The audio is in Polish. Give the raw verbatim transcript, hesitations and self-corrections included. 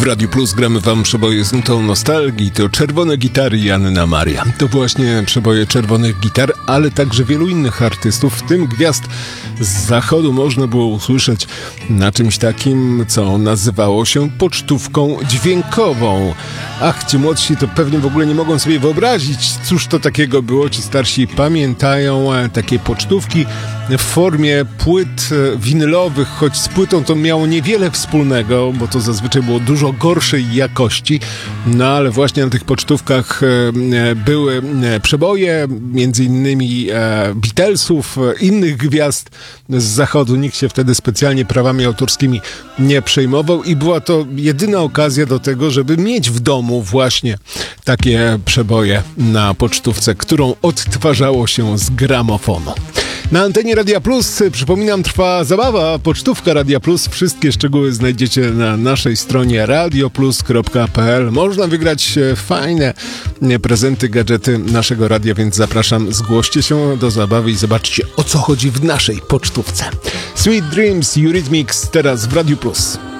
Radiu Plus gramy wam przeboje z nutą nostalgii. To czerwone gitary i Anna Maria. To właśnie przeboje czerwonych gitar, ale także wielu innych artystów, w tym gwiazd z zachodu można było usłyszeć na czymś takim, co nazywało się pocztówką dźwiękową. Ach, ci młodsi to pewnie w ogóle nie mogą sobie wyobrazić, cóż to takiego było. Ci starsi pamiętają takie pocztówki w formie płyt winylowych, choć z płytą to miało niewiele wspólnego, bo to zazwyczaj było dużo gorszej jakości, no ale właśnie na tych pocztówkach były przeboje, między innymi Beatlesów, innych gwiazd z zachodu. Nikt się wtedy specjalnie prawami autorskimi nie przejmował i była to jedyna okazja do tego, żeby mieć w domu właśnie takie przeboje na pocztówce, którą odtwarzało się z gramofonu. Na antenie Radia Plus, przypominam, trwa zabawa, pocztówka Radia Plus. Wszystkie szczegóły znajdziecie na naszej stronie radioplus kropka p l. Można wygrać fajne prezenty, gadżety naszego radia, więc zapraszam, zgłoście się do zabawy i zobaczcie, o co chodzi w naszej pocztówce. Sweet Dreams, Eurythmics, teraz w Radiu Plus.